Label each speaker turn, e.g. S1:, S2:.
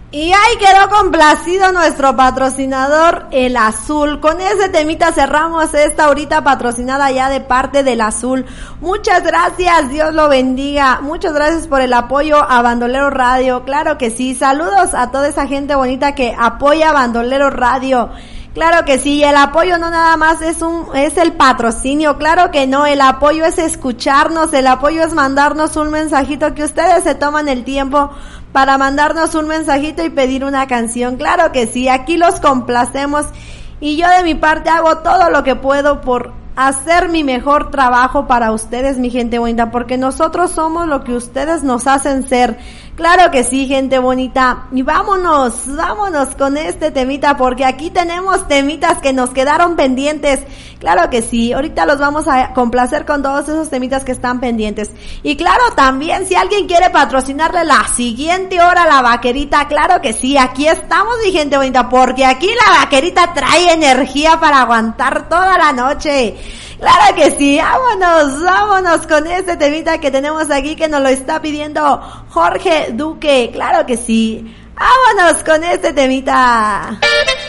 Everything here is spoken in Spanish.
S1: Y ahí quedó complacido nuestro patrocinador, El Azul. Con ese temita cerramos esta ahorita patrocinada ya de parte del Azul. Muchas gracias, Dios lo bendiga. Muchas gracias por el apoyo a Bandolero Radio. Claro que sí. Saludos a toda esa gente bonita que apoya a Bandolero Radio. Claro que sí, el apoyo no nada más es el patrocinio, claro que no, el apoyo es escucharnos, el apoyo es mandarnos un mensajito, que ustedes se toman el tiempo para mandarnos un mensajito y pedir una canción, claro que sí, aquí los complacemos y yo de mi parte hago todo lo que puedo por hacer mi mejor trabajo para ustedes, mi gente bonita, porque nosotros somos lo que ustedes nos hacen ser. Claro que sí, gente bonita. Y vámonos con este temita, porque aquí tenemos temitas que nos quedaron pendientes. Claro que sí, ahorita los vamos a complacer con todos esos temitas que están pendientes. Y claro, también si alguien quiere patrocinarle la siguiente hora a La Vaquerita, claro que sí, aquí estamos, mi gente bonita, porque aquí La Vaquerita trae energía para aguantar toda la noche. Claro que sí, vámonos con este temita que tenemos aquí, que nos lo está pidiendo Jorge Duque, claro que sí, vámonos con este temita.